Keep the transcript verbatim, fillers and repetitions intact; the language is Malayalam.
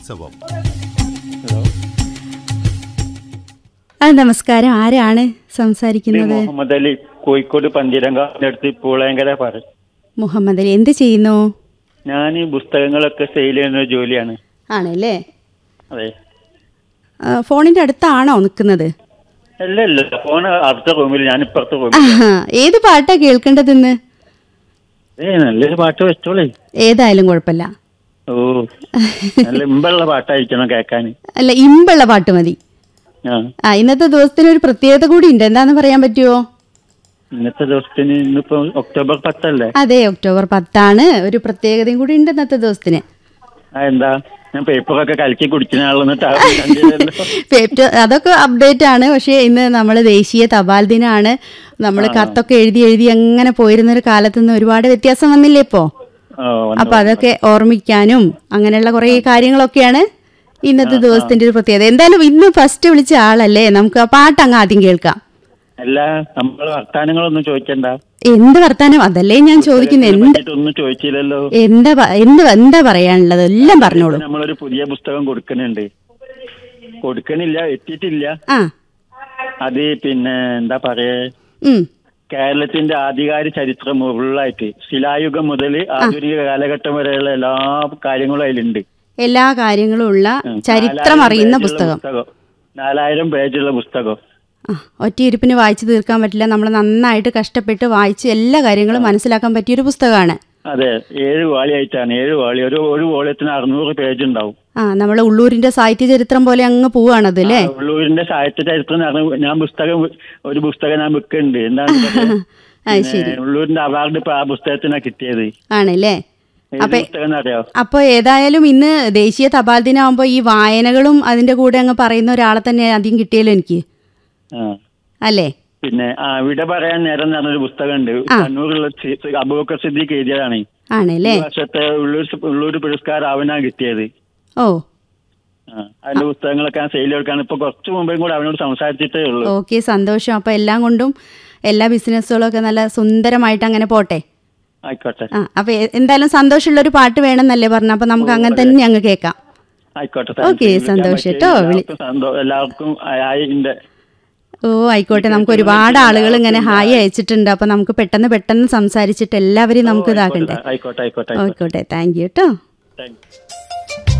ഉത്സവം. ആ നമസ്കാരം, ആരാണ് സംസാരിക്കുന്നത്? മുഹമ്മദ് അലി, കോഴിക്കോട് പന്തീരങ്കാവിന്റെ അടുത്ത് പൂളയങ്കര പറയും. മുഹമ്മദ് അലി, എന്ത് ചെയ്യുന്നു? ഞാൻ ഈ പുസ്തകങ്ങളൊക്കെ സെയിൽ ചെയ്യുന്ന ഒരു ജോലിയാണ്. ആണല്ലേ? അതെ. ആ, ഫോണിന്റെ അടുത്താണോ നിൽക്കുന്നത്? അല്ല അല്ല, ഫോൺ അടുത്ത റൂമിൽ, ഞാൻ ഇപ്പുറത്തെ റൂമിൽ. ആഹാ, ഏത് പാട്ടാ കേൾക്കേണ്ടതെന്ന്? ഏ നല്ലൊരു പാട്ട് വെച്ചോളേ. ഏതായാലും കുഴപ്പമില്ല. ഓ, നല്ല ഇമ്പുള്ള പാട്ടായിരിക്കണം കേൾക്കാൻ. അല്ല, ഇമ്പുള്ള പാട്ട് മതി. ആ, ആ ഇന്നത്തെ ദിവസത്തിന് ഒരു പ്രത്യേകത കൂടി ഉണ്ട്, എന്താന്ന് പറയാൻ പറ്റുമോ? ഇന്നത്തെ ദിവസത്തിന് ഇന്നിപ്പോ ഒക്ടോബർ പത്തല്ലേ? അതെ, ഒക്ടോബർ പത്താണ്. ഒരു പ്രത്യേകതയും കൂടി ഉണ്ട് ഇന്നത്തെ ദിവസത്തിന്. ആ, എന്താ? ഞാൻ പേപ്പറൊക്കെ കലക്കി കുടിക്കുന്ന ആളെന്നിട്ട് പേപ്പർ അതൊക്കെ അപ്ഡേറ്റ് ആണ്. പക്ഷേ ഇന്ന് നമ്മൾ ദേശീയ തപാൽ ദിനമാണ്. നമ്മൾ കത്തൊക്കെ എഴുതി എഴുതി അങ്ങനെ പോയിരുന്ന ഒരു കാലത്ത് നിന്ന് ഒരുപാട് വ്യത്യാസം വന്നില്ലേ ഇപ്പോ? അപ്പൊ അതൊക്കെ ഓർമ്മിക്കാനും അങ്ങനെയുള്ള കുറെ കാര്യങ്ങളൊക്കെയാണ് ഇന്നത്തെ ദിവസത്തിന്റെ ഒരു പ്രത്യേകത. എന്തായാലും ഇന്ന് ഫസ്റ്റ് വിളിച്ച ആളല്ലേ, നമുക്ക് ആ പാട്ട് അങ്ങ് ആദ്യം കേൾക്കാം. അല്ല, നമ്മൾ വർത്താനങ്ങളൊന്നും ചോദിക്കണ്ട. എന്ത് വർത്താനം? അതല്ലേ ഞാൻ ചോദിക്കുന്നത്. എന്ത് ഒന്നും ചോദിച്ചില്ലല്ലോ. എന്താ എന്ത് എന്താ പറയാനുള്ളത്? എല്ലാം പറഞ്ഞോളൂ. നമ്മളൊരു പുതിയ പുസ്തകം കൊടുക്കുന്നുണ്ട്. കൊടുക്കണില്ല, എത്തിയിട്ടില്ല. ആ, അത് പിന്നെ എന്താ പറയേ, കേരളത്തിന്റെ ആധികാരിക ചരിത്രം ഫുള്ളായിട്ട് ശിലായുഗം മുതൽ ആധുനിക കാലഘട്ടം വരെയുള്ള എല്ലാ കാര്യങ്ങളും അതിലുണ്ട്. എല്ലാ കാര്യങ്ങളും ഉള്ള ചരിത്രം അറിയുന്ന പുസ്തകം. നാലായിരം പേജുള്ള പുസ്തകം. ഒറ്റയിരുപ്പിന് വായിച്ചു തീർക്കാൻ പറ്റില്ല. നമ്മൾ നന്നായിട്ട് കഷ്ടപ്പെട്ട് വായിച്ച് എല്ലാ കാര്യങ്ങളും മനസ്സിലാക്കാൻ പറ്റിയൊരു പുസ്തകമാണ്. അതെ, ഏഴ് വാളിയായിട്ടാണ്. ഏഴ് വാളി, ഒരു ഒരു വോളിയത്തിന് അറുന്നൂറ് പേജ് ഉണ്ടാവും. ആ, നമ്മളെ ഉള്ളൂരിന്റെ സാഹിത്യ ചരിത്രം പോലെ അങ്ങ് പോവാണത് അല്ലേ? ഉള്ളൂരിന്റെ സാഹിത്യ ചരിത്രം ഞാൻ പുസ്തകം ഒരു പുസ്തകം ഞാൻ വെക്കുന്നുണ്ട്. എന്താണ് ഉള്ളൂരിന്റെ അവാർഡ് ഇപ്പൊ ആ പുസ്തകത്തിനാ കിട്ടിയത്. ആണല്ലേ? അപ്പൊ അപ്പൊ ഏതായാലും ഇന്ന് ദേശീയ തപാൽ ദിനാകുമ്പോ ഈ വായനകളും അതിന്റെ കൂടെ അങ്ങ് പറയുന്ന ഒരാളെ തന്നെ ആദ്യം കിട്ടിയല്ലോ എനിക്ക്, അല്ലേ? പിന്നെ ആ വിട പറയാൻ നേരം എന്ന് പറഞ്ഞൊരു പുസ്തകമുണ്ട്. കണ്ണൂരുള്ള അബൂബക്കർ സിദ്ദീഖ് എഴുതിയതാണ്. ആണല്ലേ? വർഷത്തെ ഉള്ളൂർ ഉള്ളൂർ പുരസ്കാരം അവനാ കിട്ടിയത്. ഓ, അതിന്റെ പുസ്തകങ്ങളൊക്കെ സെയിൽ എടുക്കാൻ ഇപ്പൊ കുറച്ചു മുമ്പേ കൂടെ അവനോട് സംസാരിച്ചിട്ടേ ഉള്ളൂ. ഓക്കെ, സന്തോഷം. അപ്പൊ എല്ലാം കൊണ്ടും എല്ലാ ബിസിനസ്സുകളും ഒക്കെ നല്ല സുന്ദരമായിട്ട് അങ്ങനെ പോട്ടെ. ആയിക്കോട്ടെ. ആ, അപ്പൊ എന്തായാലും സന്തോഷമുള്ള ഒരു പാട്ട് വേണമെന്നല്ലേ പറഞ്ഞു. അപ്പൊ നമുക്ക് അങ്ങനെ തന്നെ അങ്ങ് കേൾക്കാം. ആയിക്കോട്ടെ. ഓക്കെ, സന്തോഷം കേട്ടോ. എല്ലാവർക്കും ഓ ആയിക്കോട്ടെ. നമുക്ക് ഒരുപാട് ആളുകൾ ഇങ്ങനെ ഹായ് അയച്ചിട്ടുണ്ട്. അപ്പൊ നമുക്ക് പെട്ടെന്ന് പെട്ടെന്ന് സംസാരിച്ചിട്ട് എല്ലാവരെയും നമുക്ക് ഇതാക്കണ്ടേ. ആയിക്കോട്ടെ ആയിക്കോട്ടെ ആയിക്കോട്ടെ. താങ്ക് യു കേട്ടോ. Thank you.